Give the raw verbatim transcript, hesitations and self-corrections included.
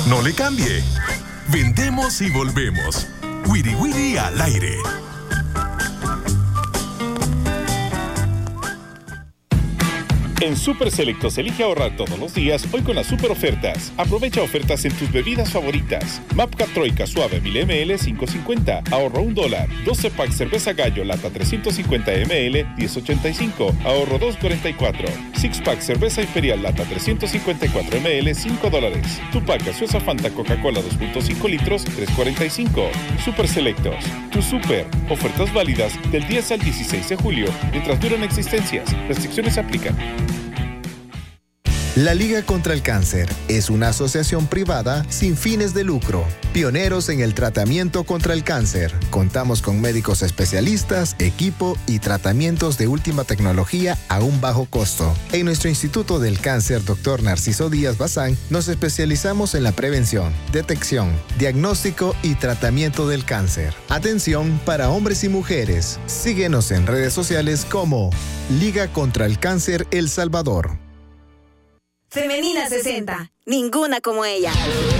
No le cambie. Vendemos y volvemos. Wiri Wiri al aire. En Super Selectos elige ahorrar todos los días, hoy con las super ofertas. Aprovecha ofertas en tus bebidas favoritas. Mapca Troika Suave mil mililitros, cinco cincuenta, ahorro un dólar. doce pack cerveza Gallo, lata trescientos cincuenta mililitros, diez ochenta y cinco, ahorro dos cuarenta y cuatro. Six pack cerveza Imperial, lata trescientos cincuenta y cuatro mililitros, cinco dólares. Tupac gaseosa Fanta Coca-Cola dos punto cinco litros, tres cuarenta y cinco. Super Selectos, tu super. Ofertas válidas del diez al dieciséis de julio, mientras duran existencias. Restricciones aplican. La Liga contra el Cáncer es una asociación privada sin fines de lucro, pioneros en el tratamiento contra el cáncer. Contamos con médicos especialistas, equipo y tratamientos de última tecnología a un bajo costo. En nuestro Instituto del Cáncer, doctor Narciso Díaz Bazán, nos especializamos en la prevención, detección, diagnóstico y tratamiento del cáncer. Atención para hombres y mujeres. Síguenos en redes sociales como Liga contra el Cáncer El Salvador. Femenina sesenta, ninguna como ella.